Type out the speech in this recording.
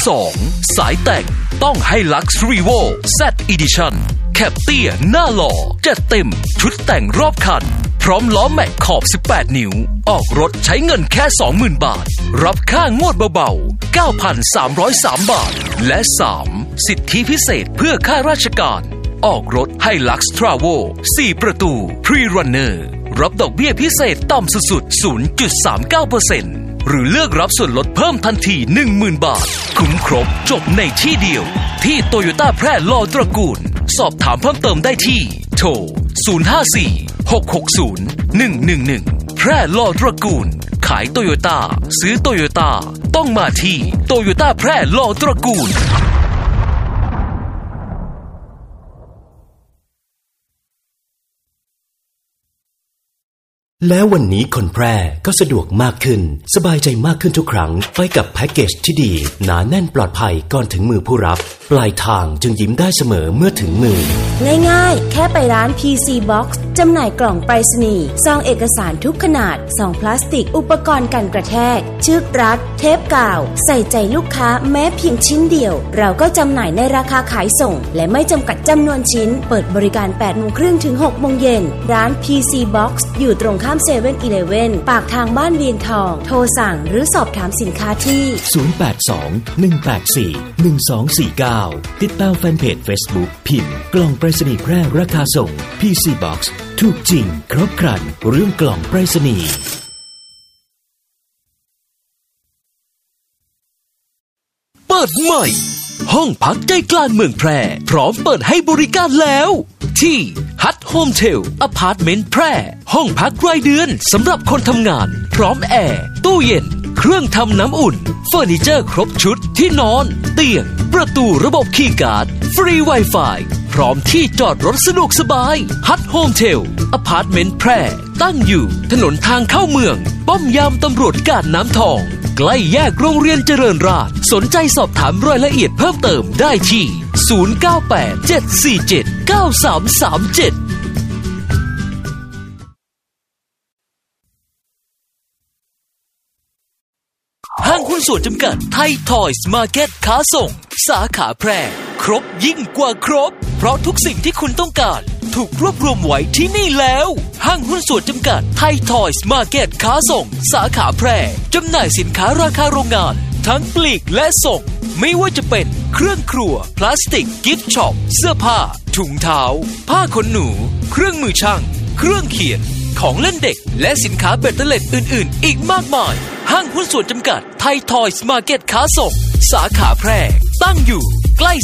2 สายแต่งต้องให้ Lux Revo Z Edition แคปเตี้ยหน้าหล่อจัดเต็มชุดแต่งรอบคันพร้อมล้อแม็กขอบ18นิ้วออกรถใช้เงินแค่ 20,000 บาทรับค่างวดเบาๆ 9,303 บาทและ3สิทธิพิเศษเพื่อข้าราชการออกรถให้ Lux Travo 4 ประตู Pre-Runner รับดอกเบี้ยพิเศษต่ำสุดๆ 0.39% หรือเลือกรับส่วนลดเพิ่มทันที 10,000 บาทคุ้มครบจบในที่เดียวที่โตโยต้าแพร่ลอตระกูลสอบถามเพิ่มเติมได้ที่โทร 054-660-111 แพร่ลอตระกูลขายโตโยต้าซื้อโตโยต้าต้องมาที่โตโยต้าแพร่ลอตระกูลแล้ววันนี้คนแพร่ก็สะดวกมากขึ้นสบายใจมากขึ้นทุกครั้งไปกับแพ็กเกจที่ดีหนาแน่นปลอดภัยก่อนถึงมือผู้รับปลายทางจึงยิ้มได้เสมอเมื่อถึงมือง่ายๆแค่ไปร้าน PC Box จำหน่ายกล่องไปรษณีย์ซองเอกสารทุกขนาดซองพลาสติกอุปกรณ์กันกระแทกเชือกรัดเทปกาวใส่ใจลูกค้าแม้เพียงชิ้นเดียวเราก็จำหน่ายในราคาขายส่งและไม่จำกัดจำนวนชิ้นเปิดบริการ 8:30 ถึง 6 เย็นร้าน PC Box อยู่ตรงข้าม7-Eleven ปากทางบ้านเวียงทองโทรสั่งหรือสอบถามสินค้าที่ 082-184-1249ติดตามแฟนเพจ Facebook พิมพ์กล่องไปรษณีย์แพร่ราคาส่ง PC Box ถูกจริงครบครันเรื่องกล่องไปรษณีย์เปิดใหม่ห้องพักใจกลางเมืองแพร่พร้อมเปิดให้บริการแล้วที่ฮัทโฮมเทลอพาร์ตเมนต์แพร่ห้องพักรายเดือนสำหรับคนทำงานพร้อมแอร์ตู้เย็นเครื่องทำน้ำอุ่นเฟอร์นิเจอร์ครบชุดที่นอนเตียงประตูระบบคีย์การ์ดฟรี Wi-Fi พร้อมที่จอดรถสะดวกสบายฮัทโฮมเทลอพาร์ตเมนต์แพร่ตั้งอยู่ถนนทางเข้าเมืองป้อมยามตำรวจกาดน้ำทองใกล้แยกโรงเรียนเจริญราษฎร์สนใจสอบถามรายละเอียดเพิ่มเติมได้ที่098-747-9337ห้างหุ้นส่วนจำกัดไทยทอยส์มาร์เก็ตค้าส่งสาขาแพร่ครบยิ่งกว่าครบเพราะทุกสิ่งที่คุณต้องการถูกรวบรวมไว้ที่นี่แล้วห้างหุ้นส่วนจำกัดไทยทอยส์มาร์เก็ตค้าส่งสาขาแพร่จำหน่ายสินค้าราคาโรงงานทั้งปลีกและส่งไม่ว่าจะเป็นเครื่องครัวพลาสติกกิฟต์ช็อปเสื้อผ้าถุงเท้าผ้าขนหนูเครื่องมือช่างเครื่องเขียนของเล่นเด็กและสินค้าเบ็ดเตล็ดอื่นๆอีกมากมายห้างหุ้นส่วนจำกัดไทยทอยส์มาร์เก็ตค้าส่งสาขาแพร่ตั้งอยู่